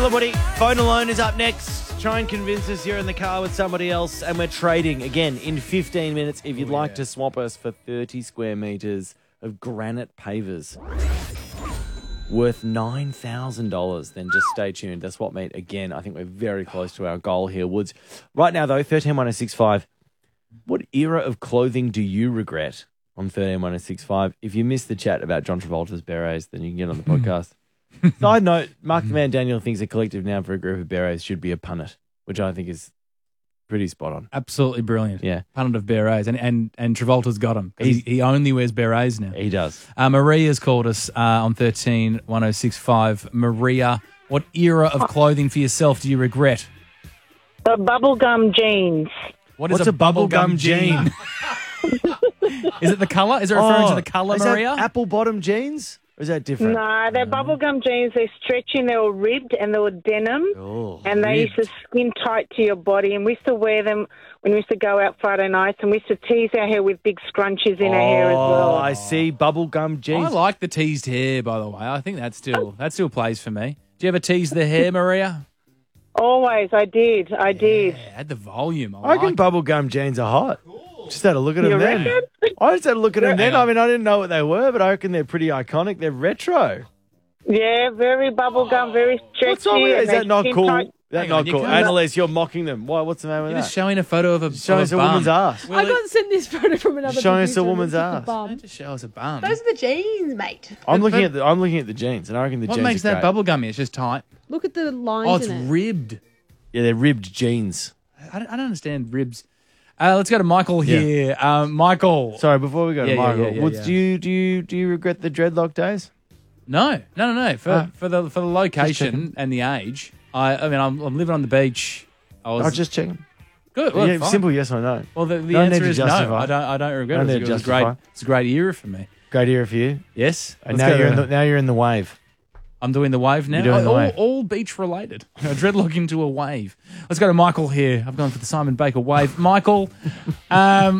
Will and Woody, Phone Alone is up next. Try and convince us you're in the car with somebody else, and we're trading again in 15 minutes. If you'd like to swap us for 30 square metres of granite pavers worth $9,000, then just stay tuned. That's what meet again. I think we're very close to our goal here, Woods. Right now, though, 131065. What era of clothing do you regret on 131065? If you missed the chat about John Travolta's berets, then you can get on the podcast. Side note, Mark Van Daniel thinks a collective noun for a group of berets should be a punnet, which I think is pretty spot on. Absolutely brilliant. Yeah. Punnet of berets. And Travolta's got him. He only wears berets now. He does. Maria's called us on 131065. Maria, what era of clothing for yourself do you regret? The bubblegum jeans. What's a bubblegum jean? Is it the colour? Is it referring to the colour, Maria? Apple bottom jeans? Or is that different? No, they're bubblegum jeans. They're stretching. They were ribbed and they were denim. And they used to skin tight to your body. And we used to wear them when we used to go out Friday nights. And we used to tease our hair with big scrunchies in our hair as well. I see. Bubblegum jeans. I like the teased hair, by the way. I think that still plays for me. Do you ever tease the hair, Maria? Always. I did. Yeah, add the volume. I reckon bubblegum jeans are hot. Just had a look at them then. reckon? I just had a look at them then. I mean, I didn't know what they were, but I reckon they're pretty iconic. They're retro. Yeah, very bubblegum, very stretchy. What's wrong with that? Is and that they not skin cool? tight. That's Hang on, not you cool. can't- Annalise, you're mocking them. Why? What's the name of You're that? just showing a photo of a Showing us a bum. woman's ass. I got sent this photo from another. Showing us a producer, woman's and it's ass. just a bum. Don't just show us a bum. Those are the jeans, mate. I'm looking at the jeans, and I reckon the What jeans makes are that great. bubblegummy? It's just tight. Look at the lines Oh, it's in it. ribbed. Yeah, they're ribbed jeans. I don't understand ribs. Let's go to Michael here. Michael. Sorry, before we go to Yeah, Michael, yeah. Woods, do you regret the dreadlock days? No. For the location and the age. I mean, I'm living on the beach. I'll just check. Good. Well, Yeah, fine. simple yes or no. Well, the No need answer to is no. justify. I don't regret No it. need to It was great. justify. It's a great era for me. Great era for you. Yes. And Let's go now you're in the wave. I'm doing the wave now. You're doing the all, wave. all beach related. Dreadlock into a wave. Let's go to Michael here. I've gone for the Simon Baker wave. Michael, on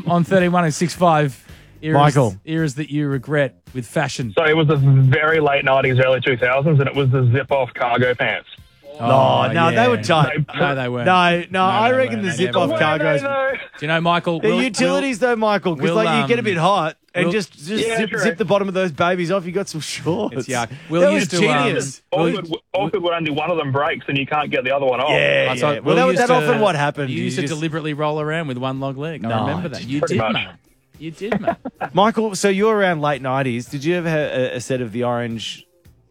131065. Michael. Eras that you regret with fashion. So it was the very late 90s, early 2000s, and it was the zip-off cargo pants. Oh, no, they were tight. No, they weren't. No, I they reckon weren't. the They zip-off never cargos. Do you know, Michael? They're utilities, though, Michael, because Will, you get a bit hot and Will- just Yeah, zip, true. zip the bottom of those babies off. You got some shorts. It's yuck. That Will was used to, genius. Awkward when only one of them breaks and you can't get the other one off. Yeah, I thought yeah. Will Well, used that to- often what happened. You used to deliberately roll around with one log leg. I No, remember that. You pretty did, much. mate. You did, mate. Michael, so you're around late 90s. Did you ever have a set of the orange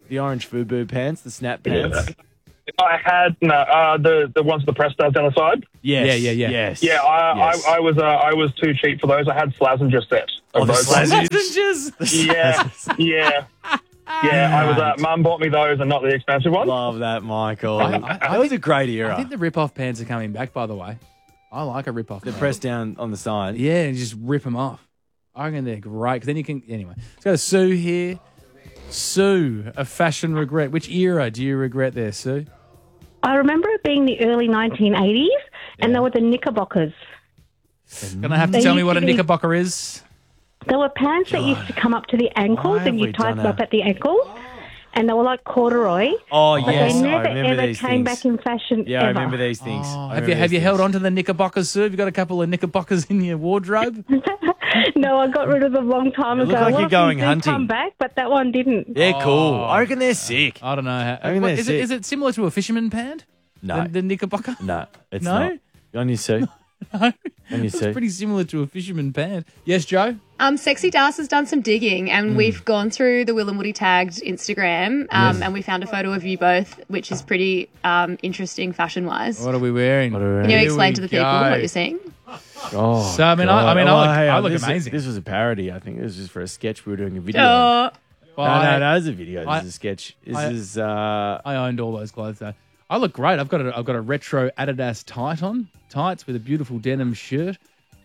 FUBU pants, the snap pants? I had the ones with the press studs down the side. Yes. Yeah. Yes. Yeah, Yes. I was too cheap for those. I had Slazenger sets. Oh, of the those. Slazengers? Yeah. I was. Mum bought me those and not the expensive ones. Love that, Michael. I that was a great era. I think the rip-off pants are coming back, by the way. I like a rip-off. The pant. press down on the side. Yeah, and just rip them off. I reckon they're great. 'Cause then you can... Anyway, let's go to Sue here. Sue, a fashion regret. Which era do you regret there, Sue? I remember it being the early 1980s, and they were the Knickerbockers. Gonna have to They tell me used what to a be- knickerbocker is. There were pants that used to come up to the ankles, Why and you have we tied done them up a- at the ankles, and they were like corduroy. Oh, But yes. they I never remember ever these came things. back in fashion Yeah, ever. I remember these things. Oh, I have remember you these held things. on to the knickerbockers, Sue? Have you got a couple of knickerbockers in your wardrobe? No, I got rid of them a long time They ago. look like A lot you're of them going do hunting. come back, but that one didn't. They're cool. Oh. I reckon they're sick. I don't know. I mean, they're Is sick. it similar to a fisherman pant? No. The knickerbocker? No, it's No? not. On your suit. No. On your It's suit. pretty similar to a fisherman pant. Yes, Joe? Sexy Das has done some digging and we've gone through the Will and Woody tagged Instagram and we found a photo of you both, which is pretty interesting fashion-wise. What are we wearing? Can you explain to the people what you're seeing? Oh, So, I mean, God. I look this, amazing. This was a parody. I think this was just for a sketch. We were doing a video. Oh, Well, no, it's a video. I- This is a sketch. This I- is. I owned all those clothes though. I look great. I've got a retro Adidas tights with a beautiful denim shirt.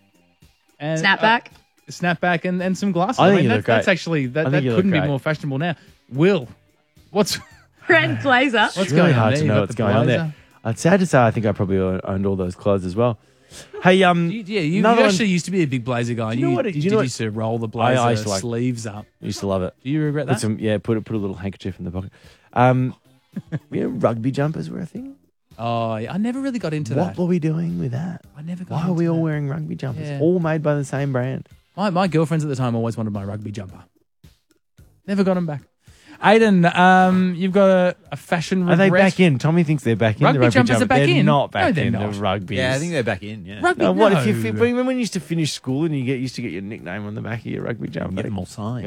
And snapback. Snapback and some glasses. I think you that, look great. that's actually that I think you look couldn't be great. more fashionable now. Will, what's Red blazer. what's It's going really on hard there? to You know got what's the going on there. blazer. It's sad to say I think I probably owned all those clothes as well. Hey, You another one- actually used to be a big blazer guy. Do you know what it- do you know what- used to roll the blazer used to like- sleeves up. used to love it. Do you regret that? Put a little handkerchief in the pocket. Rugby jumpers were a thing. Oh, yeah, I never really got into What that. were we doing with that? I never got Why are into we all that. wearing rugby jumpers? Yeah. All made by the same brand. My girlfriends at the time always wanted my rugby jumper. Never got them back. Aiden, you've got a fashion regret. Are they back in? Tommy thinks they're back in. Rugby the rugby jumpers are back they're in. not back No, they're in not. the rugby. Yeah, I think they're back in. Yeah. Rugby, No, what no. if you remember when you used to finish school and you used to get your nickname on the back of your rugby jumper? Get them all signed.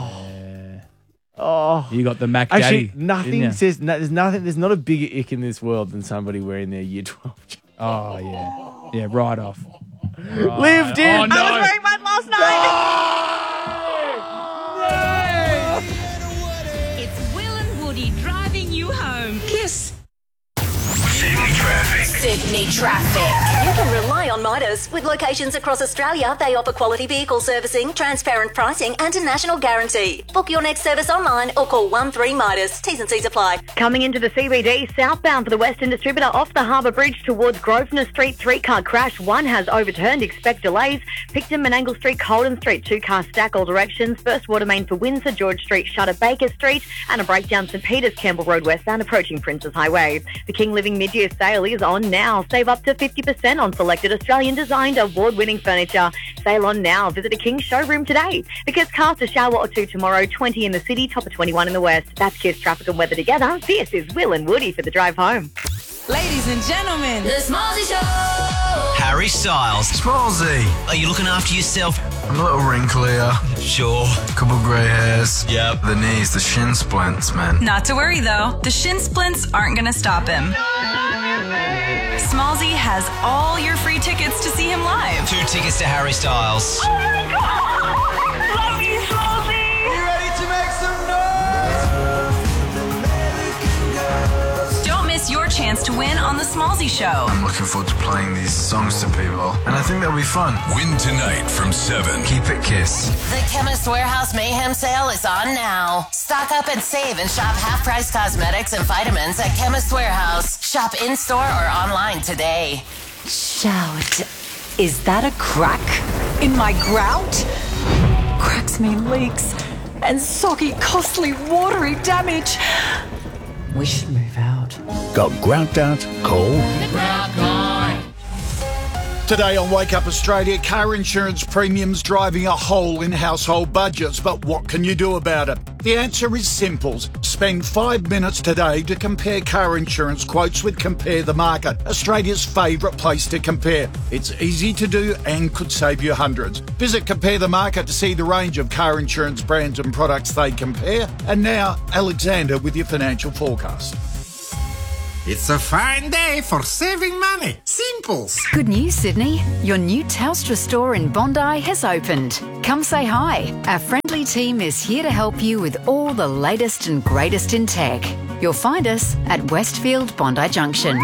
Oh, You got the Mac actually, Daddy. nothing didn't ya? says there's nothing. There's not a bigger ick in this world than somebody wearing their year 12. Oh, yeah. Yeah, right off. Right. Lived in. Oh, no. I was wearing mine last night. It's Will and Woody driving you home. Kiss. Sydney Traffic. You can rely on Midas. With locations across Australia, they offer quality vehicle servicing, transparent pricing and a national guarantee. Book your next service online or call 13 Midas. T's and C's apply. Coming into the CBD, southbound for the Western Distributor off the Harbour Bridge towards Grosvenor Street, 3-car crash. One has overturned. Expect delays. Picton, Menangle Street, Colden Street, 2-car stack all directions. First water main for Windsor, George Street, Shutter, Baker Street, and a breakdown St Peters, Campbell Road westbound approaching Princes Highway. The King Living mid-year sale is on now. Save up to 50% on selected Australian-designed award-winning furniture. Sale on now. Visit a King showroom today. Because cast a shower or two tomorrow, 20 in the city, top of 21 in the west. That's Kiss Traffic and Weather together. This is Will and Woody for the drive home. Ladies and gentlemen, The Smallsy Show. Harry Styles. Smallsy. Are you looking after yourself? I'm a little wrinklier. Sure. Couple grey hairs. Yep. The knees, the shin splints, man. not to worry though. The shin splints aren't going to stop him. Smallsy has all your free tickets to see him live. 2 tickets to Harry Styles. Oh my God! Love you, Smallsy. You ready to make some noise? Don't miss your chance to win on The Smallsy Show. I'm looking forward to playing these songs to people, and I think that'll be fun. Win tonight from 7. Keep it Kiss. The Chemist Warehouse Mayhem Sale is on now. Stock up and save and shop half-price cosmetics and vitamins at Chemist Warehouse. Shop in-store or online today. Shout. Is that a crack in my grout? Cracks mean leaks and soggy, costly, watery damage. We should move out. Got grout out? Call Today on Wake Up Australia, car insurance premiums driving a hole in household budgets. But what can you do about it? The answer is simple. Spend 5 minutes today to compare car insurance quotes with Compare the Market, Australia's favourite place to compare. It's easy to do and could save you hundreds. Visit Compare the Market to see the range of car insurance brands and products they compare. And now, Alexander with your financial forecast. It's a fine day for saving money. Simples. Good news, Sydney. Your new Telstra store in Bondi has opened. Come say hi. Our friendly team is here to help you with all the latest and greatest in tech. You'll find us at Westfield Bondi Junction.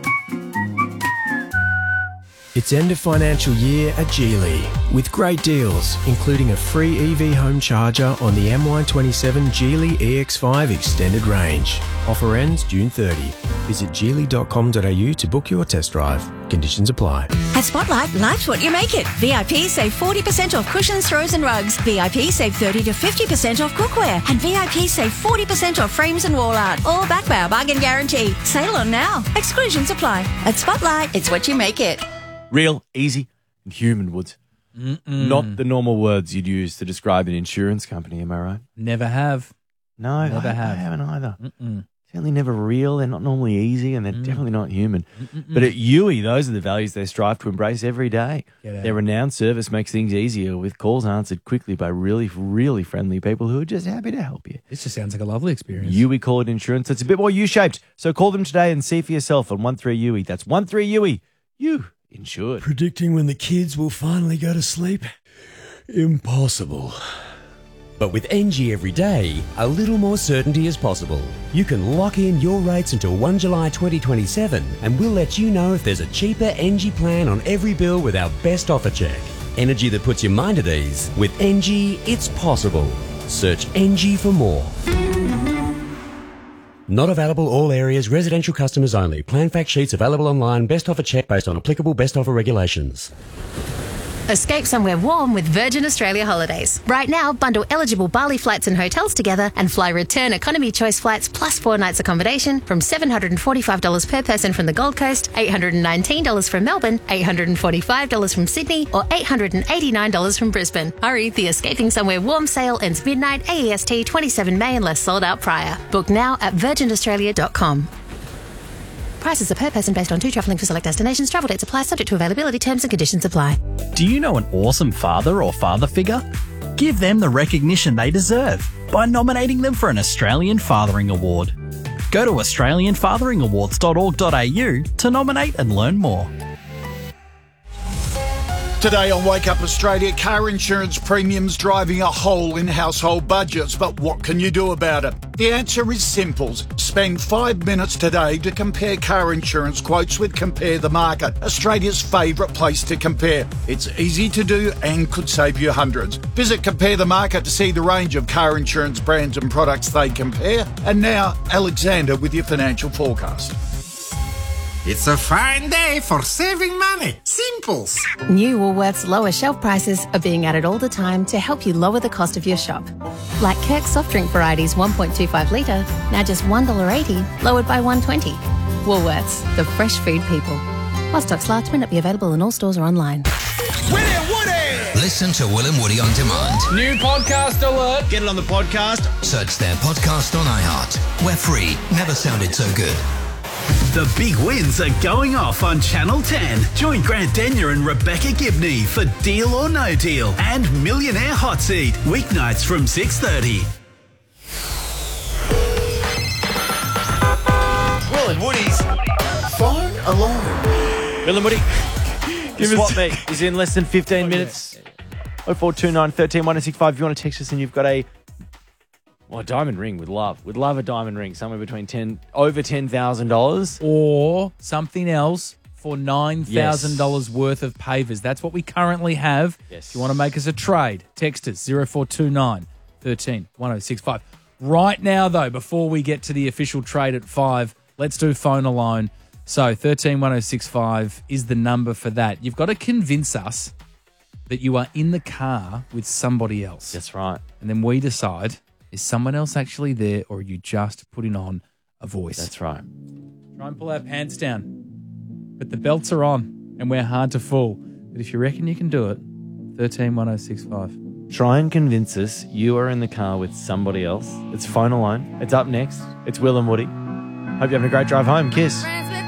It's end of financial year at Geely with great deals, including a free EV home charger on the MY27 Geely EX5 Extended Range. Offer ends June 30. Visit geely.com.au to book your test drive. Conditions apply. At Spotlight, life's what you make it. VIP save 40% off cushions, throws and rugs. VIP save 30 to 50% off cookware. And VIP save 40% off frames and wall art. All backed by our bargain guarantee. Sale on now. Exclusions apply. At Spotlight, it's what you make it. Real, easy, and human, Woods. Not the normal words you'd use to describe an insurance company, am I right? Never have. No, Never I have. haven't either. Certainly never real. They're not normally easy, and they're definitely not human. But at UE, those are the values they strive to embrace every day. Their renowned service makes things easier with calls answered quickly by really, really friendly people who are just happy to help you. This just sounds like a lovely experience. UE Call It Insurance. That's a bit more U-shaped. So call them today and see for yourself on 13UE. That's 13UE. You insured. Predicting when the kids will finally go to sleep? Impossible. But with NG every day, a little more certainty is possible. You can lock in your rates until 1 July 2027 and we'll let you know if there's a cheaper NG plan on every bill with our best offer check. Energy that puts your mind at ease. With NG, it's possible. Search NG for more. Not available all areas, residential customers only. Plan fact sheets available online, best offer check based on applicable best offer regulations. Escape somewhere warm with Virgin Australia Holidays. Right now, bundle eligible Bali flights and hotels together and fly return economy choice flights plus 4 nights accommodation from $745 per person from the Gold Coast, $819 from Melbourne, $845 from Sydney, or $889 from Brisbane. Hurry, the Escaping Somewhere Warm sale ends midnight AEST 27 May unless sold out prior. Book now at virginaustralia.com. Prices are per person based on 2 travelling for select destinations. Travel dates apply, subject to availability, terms and conditions apply. Do you know an awesome father or father figure? Give them the recognition they deserve by nominating them for an Australian Fathering Award. Go to australianfatheringawards.org.au to nominate and learn more. Today on Wake Up Australia, car insurance premiums driving a hole in household budgets. But what can you do about it? The answer is simple. Spend 5 minutes today to compare car insurance quotes with Compare the Market, Australia's favourite place to compare. It's easy to do and could save you hundreds. Visit Compare the Market to see the range of car insurance brands and products they compare. And now, Alexander with your financial forecast. It's a fine day for saving money. Simples. New Woolworths lower shelf prices are being added all the time to help you lower the cost of your shop. Like Kirk's soft drink varieties 1.25 litre, now just $1.80, lowered by $1.20. Woolworths, the fresh food people. While stocks last, may not be available in all stores or online. Listen to Will and Woody on demand. New podcast alert. Get it on the podcast. Search their podcast on iHeart. We're free. Never sounded so good. The big wins are going off on Channel 10. Join Grant Denyer and Rebecca Gibney for Deal or No Deal and Millionaire Hot Seat, weeknights from 6:30. Will and Woody's Phone Alone. Will and Woody. Swap meet is in less than 15 minutes. 0429 13 1065. If you want to text us and you've got a diamond ring, would love a diamond ring somewhere between over $10,000 or something else for $9,000 worth of pavers. That's what we currently have. Yes. If you want to make us a trade, text us 0429 13 1065. Right now, though, before we get to the official trade at 5, let's do phone alone. So 13 1065 is the number for that. You've got to convince us that you are in the car with somebody else. That's right. And then we decide, is someone else actually there, or are you just putting on a voice? That's right. Try and pull our pants down. But the belts are on, and we're hard to fool. But if you reckon you can do it, 13 1065. Try and convince us you are in the car with somebody else. It's phone alone. It's up next. It's Will and Woody. Hope you're having a great drive home. Kiss.